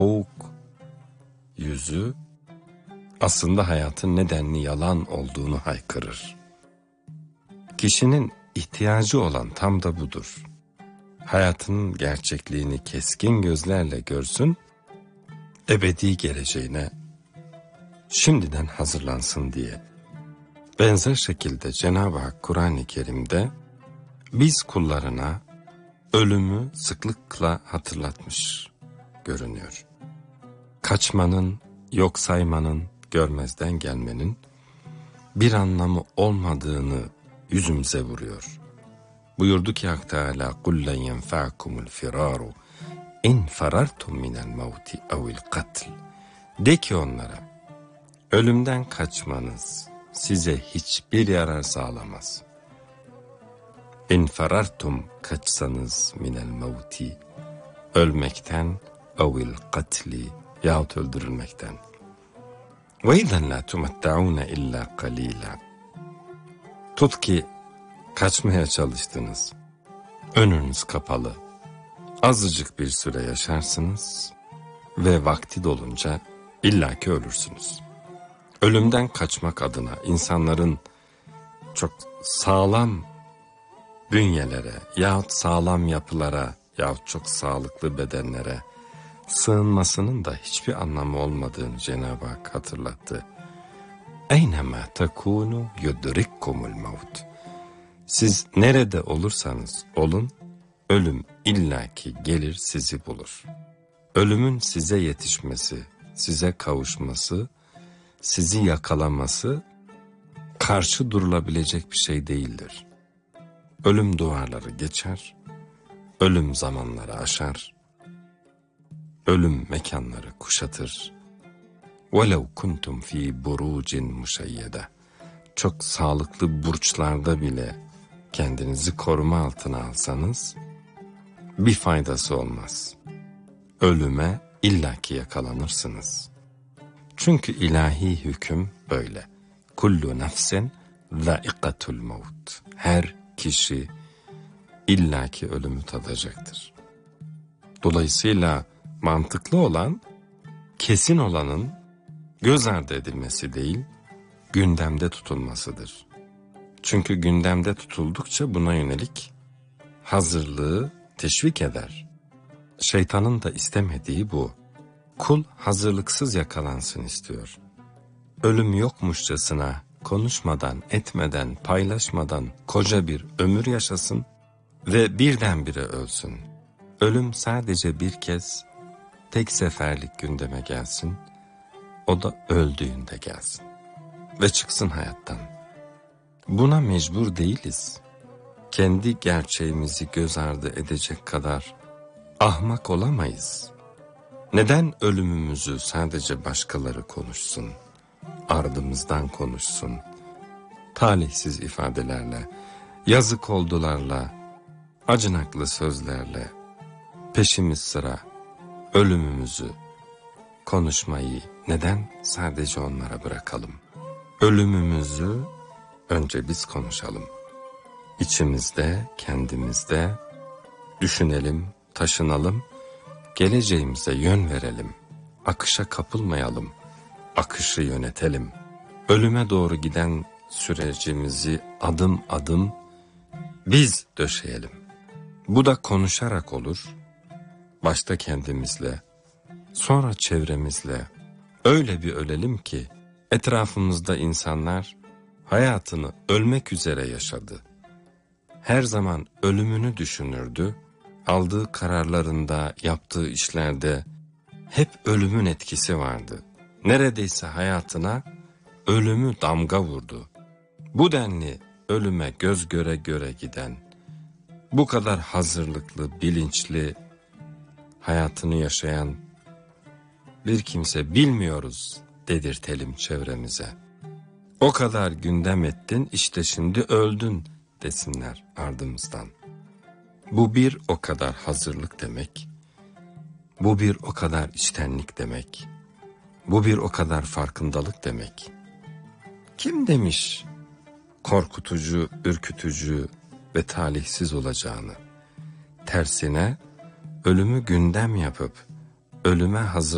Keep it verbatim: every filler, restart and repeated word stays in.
Soğuk yüzü aslında hayatın nedenli yalan olduğunu haykırır. Kişinin ihtiyacı olan tam da budur. Hayatının gerçekliğini keskin gözlerle görsün, ebedi geleceğine şimdiden hazırlansın diye. Benzer şekilde Cenab-ı Hak Kur'an-ı Kerim'de biz kullarına ölümü sıklıkla hatırlatmış görünüyor. Kaçmanın, yok saymanın, görmezden gelmenin bir anlamı olmadığını yüzümüze vuruyor. Buyurdu ki Hak Teâlâ قُلْ لَنْ يَنْفَعَكُمُ الْفِرَارُ اِنْ فَرَرْتُمْ مِنَ الْمَوْتِ اَوِ الْقَتْلِ. De ki onlara, ölümden kaçmanız size hiçbir yarar sağlamaz. اِنْ فَرَرْتُمْ kaçsanız minel mevti, ölmekten, اَوِ الْقَتْلِ yahut öldürülmekten. وَاِذَنْ لَا تُمَتَّعُونَ اِلَّا قَلِيلًا. Tut ki kaçmaya çalıştınız. Önünüz kapalı. Azıcık bir süre yaşarsınız ve vakti dolunca illaki ölürsünüz. Ölümden kaçmak adına insanların çok sağlam bünyelere yahut sağlam yapılara yahut çok sağlıklı bedenlere sığınmasının da hiçbir anlamı olmadığını Cenab-ı Hak hatırlattı. Eynemâ tekûnû yudrikkumul mevt. Siz nerede olursanız olun, ölüm illaki gelir sizi bulur. Ölümün size yetişmesi, size kavuşması, sizi yakalaması karşı durulabilecek bir şey değildir. Ölüm duvarları geçer, ölüm zamanları aşar, ölüm mekanları kuşatır. وَلَوْ كُنْتُمْ ف۪ي بُرُوجٍ مُشَيَّدَةٍ. Çok sağlıklı burçlarda bile kendinizi koruma altına alsanız bir faydası olmaz. Ölüme illaki yakalanırsınız. Çünkü ilahi hüküm böyle. Kullu nefsin zâikatul mevt. Her kişi illaki ölümü tadacaktır. Dolayısıyla mantıklı olan, kesin olanın göz ardı edilmesi değil, gündemde tutulmasıdır. Çünkü gündemde tutuldukça buna yönelik hazırlığı teşvik eder. Şeytanın da istemediği bu. Kul hazırlıksız yakalansın istiyor. Ölüm yokmuşçasına konuşmadan, etmeden, paylaşmadan koca bir ömür yaşasın ve birdenbire ölsün. Ölüm sadece bir kez, tek seferlik gündeme gelsin, o da öldüğünde gelsin ve çıksın hayattan. Buna mecbur değiliz. Kendi gerçeğimizi göz ardı edecek kadar ahmak olamayız. Neden ölümümüzü sadece başkaları konuşsun, ardımızdan konuşsun, talihsiz ifadelerle, yazık oldularla, acınaklı sözlerle, peşimiz sıra ölümümüzü konuşmayı neden sadece onlara bırakalım? Ölümümüzü önce biz konuşalım. İçimizde, kendimizde düşünelim, taşınalım, geleceğimize yön verelim, akışa kapılmayalım, akışı yönetelim. Ölüme doğru giden sürecimizi adım adım biz döşeyelim. Bu da konuşarak olur, başta kendimizle, sonra çevremizle. Öyle bir ölelim ki etrafımızda insanlar hayatını ölmek üzere yaşadı. Her zaman ölümünü düşünürdü. Aldığı kararlarında, yaptığı işlerde hep ölümün etkisi vardı. Neredeyse hayatına ölümü damga vurdu. Bu denli ölüme göz göre göre giden, bu kadar hazırlıklı, bilinçli hayatını yaşayan bir kimse bilmiyoruz dedirtelim çevremize. O kadar gündem ettin, işte şimdi öldün desinler ardımızdan. Bu bir o kadar hazırlık demek, bu bir o kadar içtenlik demek, bu bir o kadar farkındalık demek. Kim demiş korkutucu, ürkütücü ve talihsiz olacağını? Tersine ölümü gündem yapıp ölüme hazır